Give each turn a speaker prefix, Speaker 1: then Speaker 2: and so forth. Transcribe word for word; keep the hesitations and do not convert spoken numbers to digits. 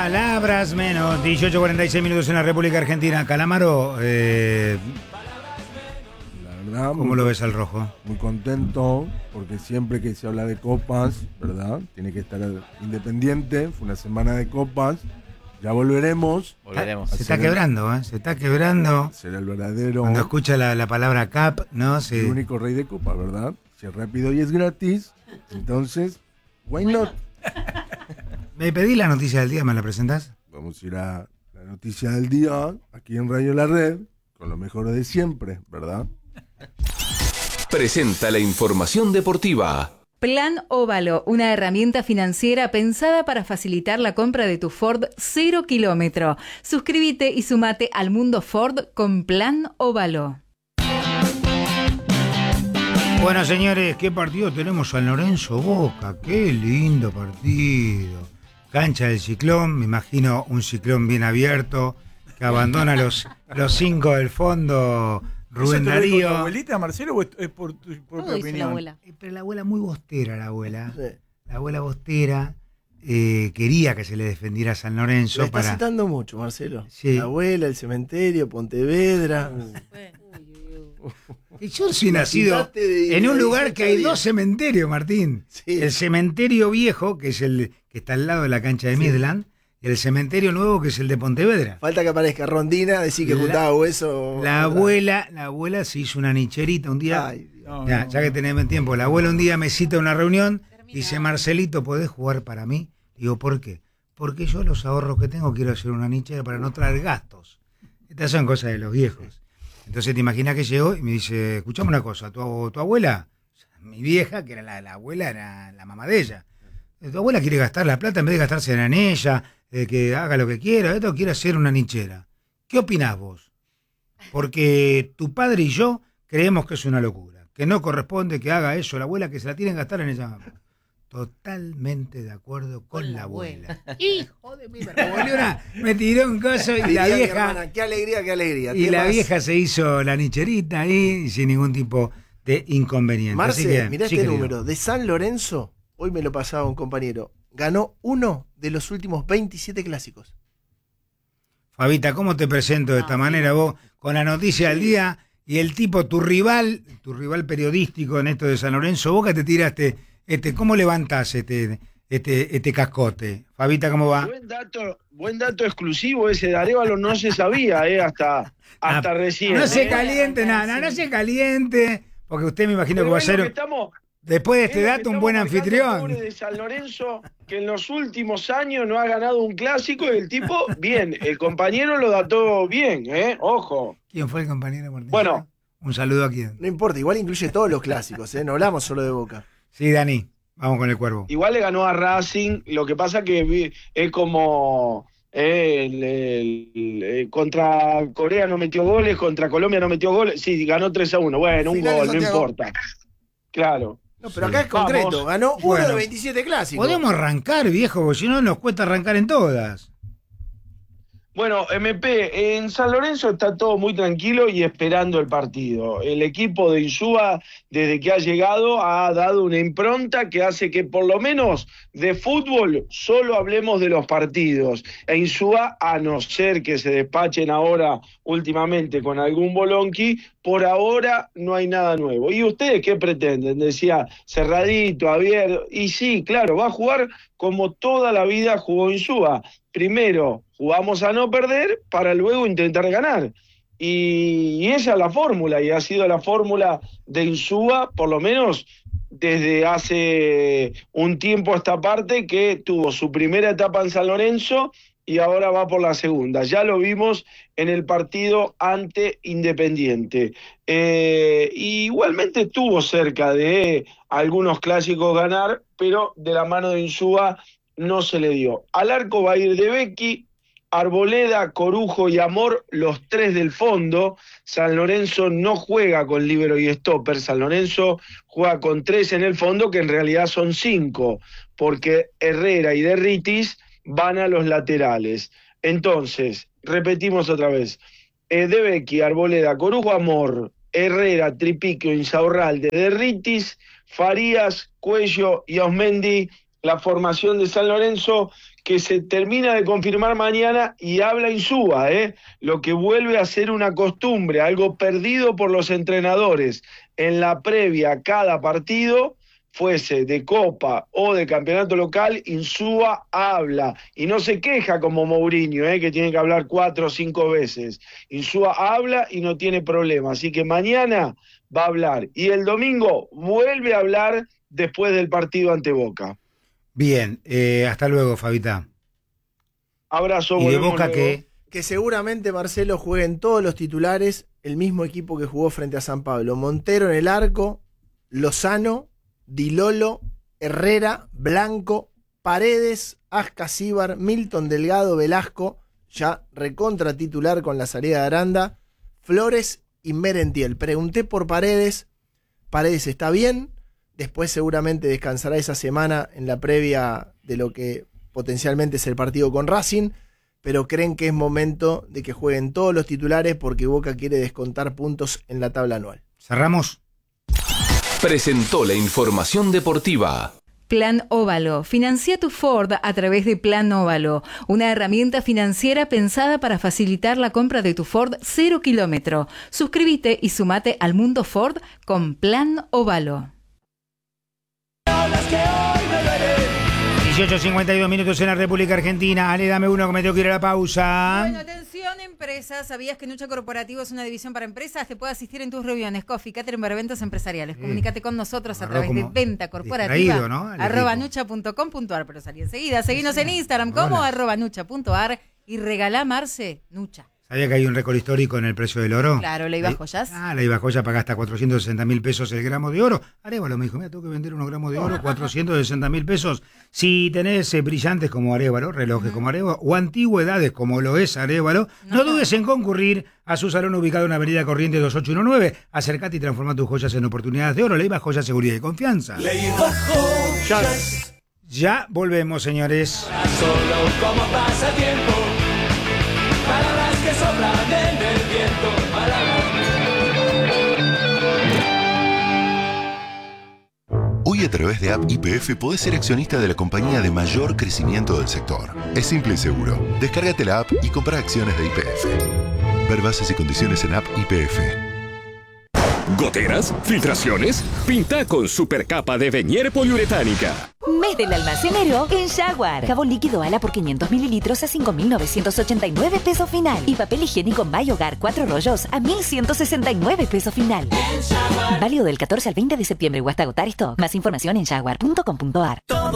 Speaker 1: palabras menos. dieciocho cuarenta y seis minutos en la República Argentina. Calamaro, eh,
Speaker 2: la verdad,
Speaker 1: ¿cómo
Speaker 2: muy,
Speaker 1: lo ves al rojo?
Speaker 2: Muy contento, porque siempre que se habla de copas, ¿verdad? Tiene que estar Independiente. Fue una semana de copas. Ya volveremos.
Speaker 3: Volveremos.
Speaker 1: Se está quebrando, ¿eh? Se está quebrando.
Speaker 2: Será el verdadero.
Speaker 1: Cuando escucha la, la palabra cap, ¿no? Se...
Speaker 2: El único rey de copas, ¿verdad? Si es rápido y es gratis, entonces, why not?
Speaker 1: Me pedí la noticia del día, ¿me la presentás?
Speaker 2: Vamos a ir a la noticia del día, aquí en Radio La Red, con lo mejor de siempre, ¿verdad?
Speaker 4: Presenta la información deportiva.
Speaker 5: Plan Óvalo, una herramienta financiera pensada para facilitar la compra de tu Ford cero kilómetro. Suscríbete y sumate al mundo Ford con Plan Óvalo.
Speaker 1: Bueno, señores, ¿qué partido tenemos? San Lorenzo Boca, qué lindo partido. Cancha del Ciclón, me imagino un Ciclón bien abierto, que abandona los, los cinco del fondo. Rubén
Speaker 6: ¿Eso te lo dijo
Speaker 1: Darío.
Speaker 6: tu abuelita, Marcelo, o es, es por tu propia
Speaker 5: Todo dice
Speaker 6: opinión?
Speaker 5: la abuela.
Speaker 1: Eh, Pero la abuela muy bostera, la abuela.
Speaker 7: Sí.
Speaker 1: La abuela bostera eh, quería que se le defendiera a San Lorenzo.
Speaker 7: La está
Speaker 1: para...
Speaker 7: citando mucho, Marcelo.
Speaker 1: Sí.
Speaker 7: La abuela, el cementerio, Pontevedra.
Speaker 1: Y yo soy nacido
Speaker 7: de-
Speaker 1: en un
Speaker 7: de
Speaker 1: lugar que hay
Speaker 7: dieciocho
Speaker 1: dos
Speaker 7: días.
Speaker 1: cementerios, Martín.
Speaker 7: Sí.
Speaker 1: El cementerio viejo, que es el que está al lado de la cancha de
Speaker 7: Sí.
Speaker 1: Midland, y el cementerio nuevo, que es el de Pontevedra.
Speaker 7: Falta que aparezca Rondina, decir que
Speaker 1: La-
Speaker 7: juntaba hueso.
Speaker 1: La abuela, la abuela se hizo una nicherita un día.
Speaker 7: Ay, Dios.
Speaker 6: No,
Speaker 1: Ya,
Speaker 6: no,
Speaker 1: ya que tenemos tiempo, la abuela un día me cita a una reunión, dice, Marcelito, ¿podés jugar para mí? Digo, ¿por qué? Porque yo los ahorros que tengo quiero hacer una nichera para no traer gastos. Estas son cosas de los viejos. Entonces te imaginas que llegó y me dice, escuchame una cosa, tu, tu abuela, mi vieja, que era la, la abuela, era la mamá de ella. Tu abuela quiere gastar la plata en vez de gastársela en ella, eh, que haga lo que quiera, esto quiere hacer una nichera. ¿Qué opinás vos? Porque tu padre y yo creemos que es una locura, que no corresponde que haga eso la abuela, que se la tienen que gastar en ella. Totalmente de acuerdo con,
Speaker 5: Con
Speaker 1: la
Speaker 5: la
Speaker 1: abuela. Hijo de mi una, me tiró un coso y
Speaker 7: Diría
Speaker 1: la
Speaker 7: mi
Speaker 1: vieja
Speaker 7: hermana, qué alegría, qué alegría.
Speaker 1: y
Speaker 7: ¿Qué
Speaker 1: la
Speaker 7: más?
Speaker 1: vieja se hizo la nicherita ahí sin ningún tipo de inconveniente. Así
Speaker 7: Marce,
Speaker 1: que,
Speaker 7: mirá
Speaker 1: sí,
Speaker 7: este
Speaker 1: querido.
Speaker 7: número. De San Lorenzo, hoy me lo pasaba un compañero, ganó uno de los últimos veintisiete clásicos.
Speaker 1: Fabita, ¿cómo te presento de esta manera vos con la noticia del día y el tipo, tu rival, tu rival periodístico en esto de San Lorenzo Boca, te tiraste, este, ¿cómo levantás este, este, este cascote? Fabita, ¿cómo va?
Speaker 8: Buen dato, buen dato exclusivo ese de Arévalo, no se sabía, eh, hasta, hasta
Speaker 1: Ah,
Speaker 8: recién.
Speaker 1: No se
Speaker 8: eh.
Speaker 1: caliente, nada, no, no se caliente, porque usted me imagino
Speaker 8: Pero
Speaker 1: que va a
Speaker 8: es lo que
Speaker 1: ser,
Speaker 8: estamos-
Speaker 1: después de
Speaker 8: es
Speaker 1: este
Speaker 8: lo que
Speaker 1: dato, un
Speaker 8: estamos
Speaker 1: buen
Speaker 8: marcando,
Speaker 1: anfitrión.
Speaker 8: pobre de San Lorenzo, que en los últimos años no ha ganado un clásico y el tipo, bien, el compañero lo dató bien, ¿eh? Ojo.
Speaker 1: ¿Quién fue el compañero, Martín?
Speaker 8: Bueno.
Speaker 1: Un saludo a quién.
Speaker 7: No importa, igual incluye todos los clásicos, ¿eh? No hablamos solo de Boca.
Speaker 1: Sí, Dani, vamos con el cuervo.
Speaker 8: Igual le ganó a Racing, lo que pasa que vi- es como eh, el- el- el- contra Corea no metió goles, contra Colombia no metió goles, sí, ganó tres a uno, bueno, un
Speaker 7: Final de
Speaker 8: gol, no
Speaker 7: Santiago.
Speaker 8: importa. Claro.
Speaker 7: No, pero
Speaker 1: Sí.
Speaker 7: acá es concreto,
Speaker 8: Vamos.
Speaker 7: ganó uno
Speaker 1: Bueno.
Speaker 7: de veintisiete clásicos.
Speaker 1: Podemos arrancar, viejo, porque si no nos cuesta arrancar en todas.
Speaker 8: Bueno, M P, en San Lorenzo está todo muy tranquilo y esperando el partido. El equipo de Insúa, desde que ha llegado, ha dado una impronta que hace que por lo menos de fútbol solo hablemos de los partidos. E Insúa, a no ser que se despachen ahora últimamente con algún bolonqui, por ahora no hay nada nuevo. ¿Y ustedes qué pretenden? Decía, cerradito, abierto. Y sí, claro, va a jugar como toda la vida jugó Insúa. Primero, jugamos a no perder para luego intentar ganar. Y, y esa es la fórmula, y ha sido la fórmula de Insúa, por lo menos desde hace un tiempo a esta parte, que tuvo su primera etapa en San Lorenzo y ahora va por la segunda. Ya lo vimos en el partido ante Independiente. Eh, igualmente estuvo cerca de algunos clásicos ganar, pero de la mano de Insúa no se le dio. Al arco va a ir De Becchi, Arboleda, Corujo y Amor, los tres del fondo. San Lorenzo no juega con líbero y stopper. San Lorenzo juega con tres en el fondo, que en realidad son cinco, porque Herrera y Derritis van a los laterales. Entonces, repetimos otra vez. Eh, De Becchi, Arboleda, Corujo, Amor, Herrera, Tripiquio, Insaurralde, Derritis, Farías, Cuello y Osmendi, la formación de San Lorenzo, que se termina de confirmar mañana y habla Insúa, ¿eh? Lo que vuelve a ser una costumbre, algo perdido por los entrenadores en la previa a cada partido, fuese de Copa o de campeonato local, Insúa habla y no se queja como Mourinho, ¿eh? Que tiene que hablar cuatro o cinco veces. Insúa habla y no tiene problema, así que mañana va a hablar y el domingo vuelve a hablar después del partido ante Boca.
Speaker 1: Bien, eh, hasta luego, Fabita.
Speaker 8: Abrazo.
Speaker 1: ¿Y de Boca qué?
Speaker 7: Que seguramente Marcelo juegue en todos los titulares el mismo equipo que jugó frente a San Pablo. Montero en el arco, Lozano, Di Lolo, Herrera, Blanco, Paredes, Ascasíbar, Milton Delgado, Velasco, ya recontra titular con la salida de Aranda, Flores y Merentiel. Pregunté por Paredes, Paredes está bien, después seguramente descansará esa semana en la previa de lo que potencialmente es el partido con Racing, pero creen que es momento de que jueguen todos los titulares porque Boca quiere descontar puntos en la tabla anual.
Speaker 1: Cerramos.
Speaker 4: Presentó la información deportiva.
Speaker 5: Plan Óvalo. Financia tu Ford a través de Plan Óvalo, una herramienta financiera pensada para facilitar la compra de tu Ford cero kilómetro. Suscríbete y sumate al mundo Ford con Plan Óvalo.
Speaker 1: dieciocho cincuenta y dos minutos en la República Argentina. Ale, dame uno que me tengo que ir a la pausa.
Speaker 5: Bueno, atención, empresas. ¿Sabías que Nucha Corporativo es una división para empresas? Te puede asistir en tus reuniones, coffee, catering para eventos empresariales.
Speaker 1: Sí.
Speaker 5: Comunícate con nosotros a
Speaker 1: Agarró
Speaker 5: través de
Speaker 1: como
Speaker 5: venta corporativa.
Speaker 1: distraído, ¿no? El
Speaker 5: Arroba
Speaker 1: equipo.
Speaker 5: nucha punto com punto ar, pero salí enseguida. Seguinos en Instagram como
Speaker 1: Hola.
Speaker 5: arroba nucha punto ar y regalá, Marce, Nucha.
Speaker 1: ¿Sabía que hay un récord histórico en el precio del oro?
Speaker 5: Claro, Leiva
Speaker 1: Le-
Speaker 5: Joyas.
Speaker 1: Ah, Leiva Joyas paga hasta cuatrocientos sesenta mil pesos el gramo de oro. Arévalo me dijo, mira, tengo que vender unos gramos de oro, cuatrocientos sesenta mil pesos. Si tenés eh, brillantes como Arévalo, relojes como Arévalo, o antigüedades como lo es Arévalo, no,
Speaker 5: No,
Speaker 1: dudes en concurrir a su salón ubicado en Avenida Corrientes dos ocho uno nueve. Acércate y transforma tus joyas en oportunidades de oro. Leiva Joyas, seguridad y confianza. Ya volvemos, señores.
Speaker 3: Solo como pasatiempo, palabras que soplan en el viento, palabras.
Speaker 9: Hoy a través de App Y P F podés ser accionista de la compañía de mayor crecimiento del sector. Es simple y seguro. Descárgate la app y compra acciones de Y P F. Ver bases y condiciones en App Y P F.
Speaker 10: ¿Goteras? ¿Filtraciones? Pinta con supercapa de Venier poliuretánica.
Speaker 11: Mes del almacenero en Jaguar. Jabón líquido Ala por quinientos mililitros a cinco mil novecientos ochenta y nueve pesos final. Y papel higiénico My Hogar cuatro rollos a mil ciento sesenta y nueve pesos final. Válido del catorce al veinte de septiembre o hasta agotar esto. Más información en jaguar punto com punto ar.